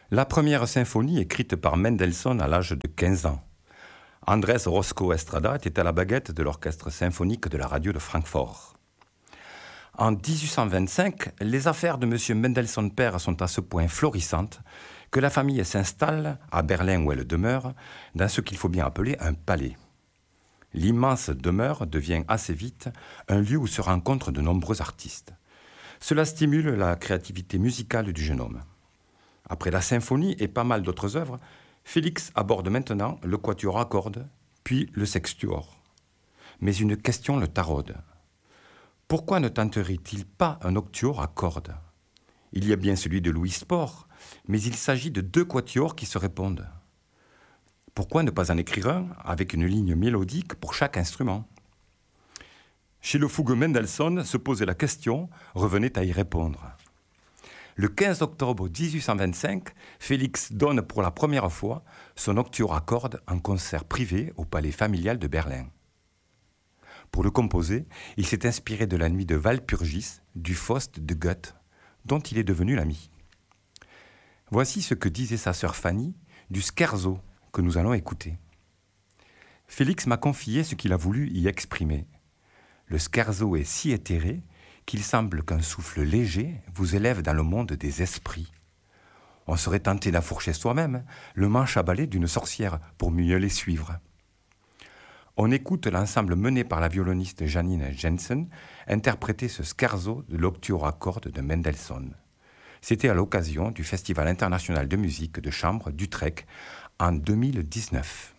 La première symphonie écrite par Mendelssohn à l'âge de 15 ans. Andrés Roscoe Estrada était à la baguette de l'orchestre symphonique de la radio de Francfort. En 1825, les affaires de M. Mendelssohn père sont à ce point florissantes que la famille s'installe, à Berlin où elle demeure, dans ce qu'il faut bien appeler un palais. L'immense demeure devient assez vite un lieu où se rencontrent de nombreux artistes. Cela stimule la créativité musicale du jeune homme. Après la symphonie et pas mal d'autres œuvres, Félix aborde maintenant le quatuor à cordes, puis le sextuor. Mais une question le taraude. Pourquoi ne tenterait-il pas un octuor à cordes ? Il y a bien celui de Louis Spohr, mais il s'agit de deux quatuors qui se répondent. Pourquoi ne pas en écrire un avec une ligne mélodique pour chaque instrument ? Chez le fougueux Mendelssohn se posait la question, revenait à y répondre. Le 15 octobre 1825, Félix donne pour la première fois son octuor à cordes en concert privé au palais familial de Berlin. Pour le composer, il s'est inspiré de la nuit de Walpurgis, du Faust de Goethe, dont il est devenu l'ami. Voici ce que disait sa sœur Fanny du scherzo que nous allons écouter. Félix m'a confié ce qu'il a voulu y exprimer. Le scherzo est si éthéré qu'il semble qu'un souffle léger vous élève dans le monde des esprits. On serait tenté d'enfourcher soi-même le manche à balai d'une sorcière pour mieux les suivre. On écoute l'ensemble mené par la violoniste Janine Jensen interpréter ce scherzo de l'octuor à cordes de Mendelssohn. C'était à l'occasion du Festival international de musique de chambre d'Utrecht en 2019.